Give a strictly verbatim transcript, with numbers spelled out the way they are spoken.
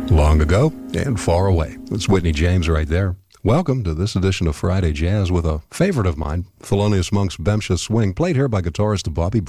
Long ago and far away. It's Whitney James right there. Welcome to this edition of Friday Jazz with a favorite of mine, Thelonious Monk's Bemsha Swing, played here by guitarist Bobby